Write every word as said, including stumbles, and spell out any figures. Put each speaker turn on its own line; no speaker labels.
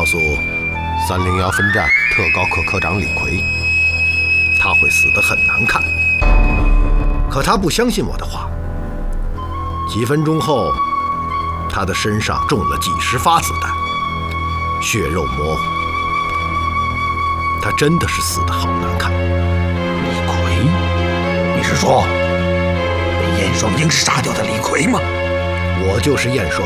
告诉三零幺分站特高科科长李逵，他会死得很难看。可他不相信我的话。几分钟后，他的身上中了几十发子弹，血肉模糊。他真的是死得好难看。
李逵？你是说被燕双鹰杀掉的李逵吗？
我就是燕双